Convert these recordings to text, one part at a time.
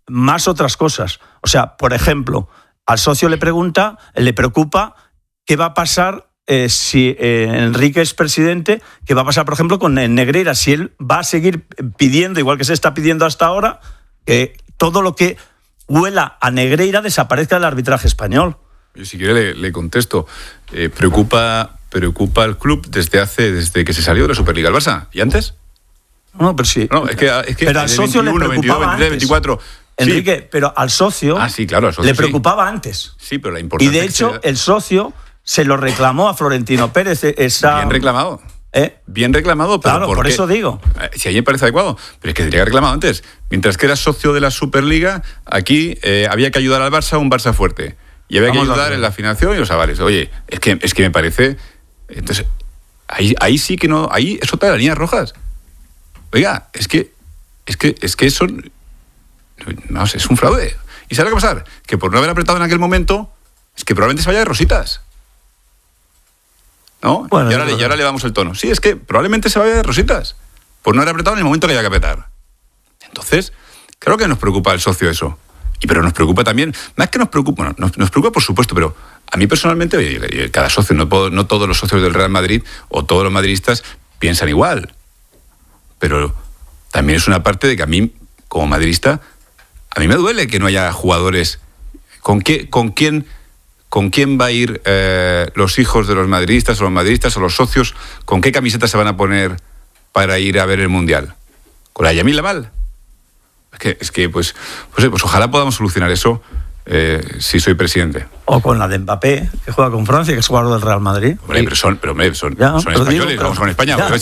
más otras cosas. O sea, por ejemplo, al socio le preocupa qué va a pasar si Enrique es presidente, qué va a pasar, por ejemplo, con Negreira, si él va a seguir pidiendo, igual que se está pidiendo hasta ahora, que todo lo que huela a Negreira desaparezca del arbitraje español. Yo, si quiere, le contesto. Preocupa al club desde que se salió de la Superliga el Barça. ¿Y antes? No, pero sí. No, es que pero al socio 21, le preocupaba 22, 23, 24... Enrique, sí. Pero al socio, sí, claro, al socio le preocupaba antes. Sí, pero la importancia... Y de hecho, el socio se lo reclamó a Florentino Pérez. Bien reclamado. Bien reclamado, pero claro, por eso digo. Si a mí me parece adecuado, pero es que tendría que haber reclamado antes. Mientras que era socio de la Superliga, aquí había que ayudar al Barça, un Barça fuerte. Y había que ayudar en la financiación y los avales. Oye, es que me parece... Entonces, ahí sí que no... Ahí es otra de las líneas rojas. Oiga, es que eso... No sé, es un fraude. ¿Y sabe lo que va a pasar? Que por no haber apretado en aquel momento, es que probablemente se vaya de rositas. ¿No? Bueno, y ahora le damos el tono. Sí, es que probablemente se vaya de rositas. Por no haber apretado en el momento que había que apretar. Entonces, creo que nos preocupa el socio eso. Pero nos preocupa también, más que nos preocupa, bueno, nos preocupa por supuesto, pero a mí personalmente, cada socio, no todos los socios del Real Madrid o todos los madridistas piensan igual. Pero también es una parte de que a mí, como madridista, a mí me duele que no haya jugadores. ¿Con quién va a ir los hijos de los madridistas o los socios? ¿Con qué camiseta se van a poner para ir a ver el Mundial? ¿Con la Yamil Lamal? Es que pues ojalá podamos solucionar eso si soy presidente. O con la de Mbappé, que juega con Francia, que es jugador del Real Madrid. Pero son españoles, vamos con España. No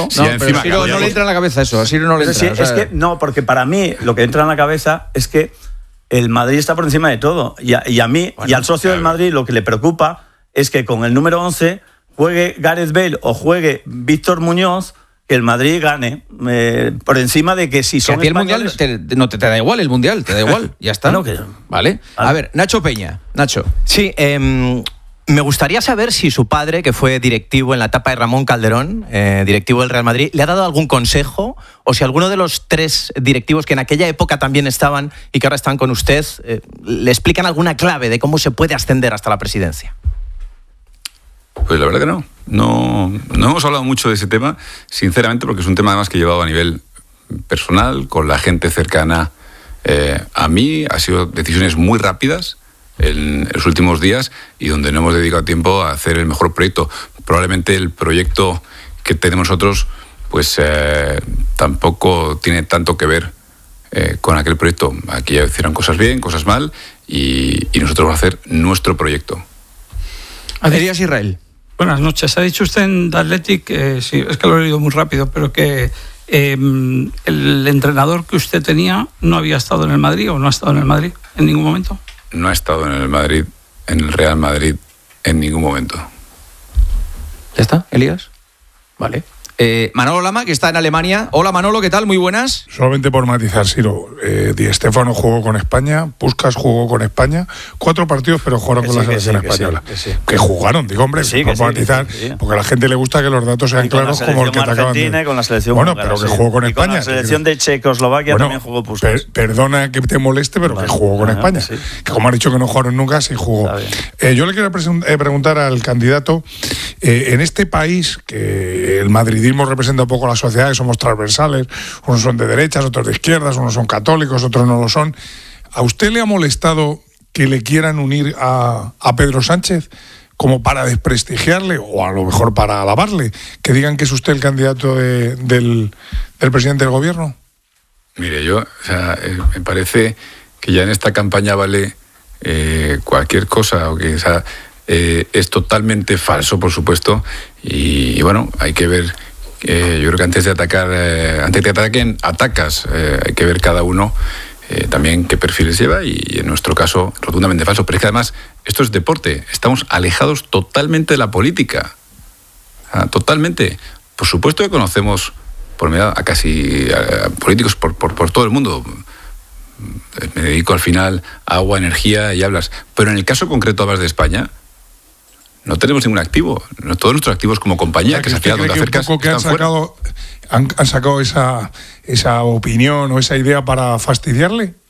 le entra en la cabeza eso, así no le entra. Es que no, porque para mí lo que entra en la cabeza es que el Madrid está por encima de todo. Y a mí, y al socio del Madrid, lo que le preocupa es que con el número 11 juegue Gareth Bale o juegue Víctor Muñoz, que el Madrid gane, por encima de que si son que a ti españoles... el Mundial te da igual el Mundial, te da igual, ya está. ¿Vale? A ver, Nacho Peña. Nacho. Sí, me gustaría saber si su padre, que fue directivo en la etapa de Ramón Calderón, directivo del Real Madrid, le ha dado algún consejo, o si alguno de los 3 directivos que en aquella época también estaban y que ahora están con usted, le explican alguna clave de cómo se puede ascender hasta la presidencia. Pues la verdad que no. No hemos hablado mucho de ese tema, sinceramente, porque es un tema además que he llevado a nivel personal, con la gente cercana a mí. Ha sido decisiones muy rápidas en los últimos días y donde no hemos dedicado tiempo a hacer el mejor proyecto. Probablemente el proyecto que tenemos nosotros pues tampoco tiene tanto que ver con aquel proyecto. Aquí ya hicieron cosas bien, cosas mal, y nosotros vamos a hacer nuestro proyecto. Elías Israel. Buenas noches. Ha dicho usted en The Athletic, sí, es que lo he leído muy rápido, pero que el entrenador que usted tenía no había estado en el Madrid o no ha estado en el Madrid en ningún momento. No ha estado en el Madrid, en el Real Madrid, en ningún momento. ¿Ya está, Elías? Vale. Manolo Lama, que está en Alemania. Hola Manolo, ¿qué tal? Muy buenas. Solamente por matizar, Siro, Di Stéfano jugó con España, Puskás jugó con España, 4 partidos, pero jugaron con la selección española. Que jugaron, digo, hombre, por matizar, porque a la gente le gusta que los datos sean claros como el que te acaban de... Con la selección bueno, pero que jugó con España. Con la selección de Checoslovaquia también jugó Puskás. Perdona que te moleste, pero que jugó con España. Sí. Que como ha dicho que no jugaron nunca, sí jugó. Yo le quiero preguntar al candidato, en este país, que el madridismo representa un poco la sociedad, que somos transversales, unos son de derechas, otros de izquierdas, unos son católicos, otros no lo son. ¿A usted le ha molestado que le quieran unir a Pedro Sánchez como para desprestigiarle o a lo mejor para alabarle? Que digan que es usted el candidato del presidente del gobierno. Mire, me parece que ya en esta campaña vale cualquier cosa, o que es totalmente falso, por supuesto, y bueno, hay que ver. Yo creo que antes de que ataquen, atacas, hay que ver cada uno también qué perfiles lleva, y en nuestro caso rotundamente falso. Pero es que además esto es deporte, estamos alejados totalmente de la política, totalmente. Por supuesto que conocemos por medio a casi políticos por todo el mundo. Me dedico al final a agua, energía y hablas, pero en el caso concreto hablas de España. No tenemos ningún activo. Todos nuestros activos como compañía, que se ha donde acercas, han sacado esa opinión o esa idea para fastidiarle.